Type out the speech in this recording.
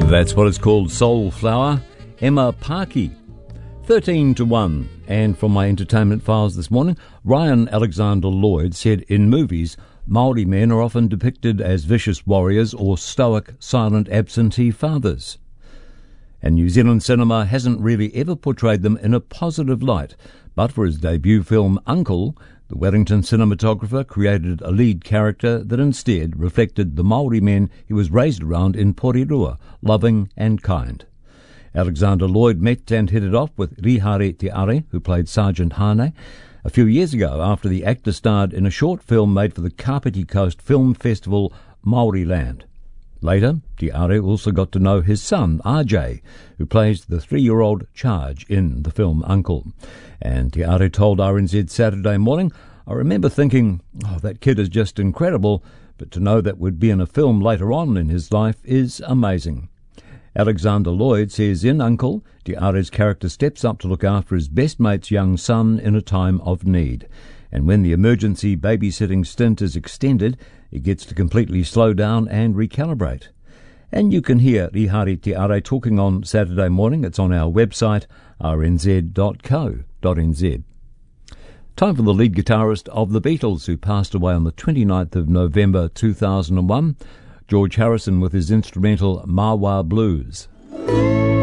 That's what it's called, Soul Flower. Emma Parkey, 13-1. And from my entertainment files this morning, Ryan Alexander Lloyd said in movies, Māori men are often depicted as vicious warriors or stoic, silent, absentee fathers. And New Zealand cinema hasn't really ever portrayed them in a positive light. But for his debut film, Uncle, the Wellington cinematographer created a lead character that instead reflected the Māori men he was raised around in Porirua, loving and kind. Alexander Lloyd met and hit it off with Rihare Te Are, who played Sergeant Hane, a few years ago after the actor starred in a short film made for the Kapiti Coast Film Festival, Māoriland. Later, Te Are also got to know his son, RJ, who plays the 3-year-old Charge in the film Uncle. And Te Are told RNZ Saturday Morning, I remember thinking, that kid is just incredible, but to know that would be in a film later on in his life is amazing. Alexander Lloyd says in Uncle, Te Are's character steps up to look after his best mate's young son in a time of need. And when the emergency babysitting stint is extended, it gets to completely slow down and recalibrate. And you can hear Rihare Te Are talking on Saturday Morning. It's on our website, rnz.co.nz. Time for the lead guitarist of the Beatles, who passed away on the 29th of November 2001, George Harrison, with his instrumental Mawa Blues.